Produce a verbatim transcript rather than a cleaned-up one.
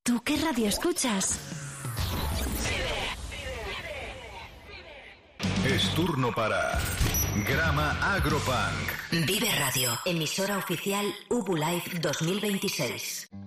¿Tú qué radio escuchas? Es turno para Grama Agropunk. Vive Radio, emisora oficial Ubu Life dos mil veintiséis.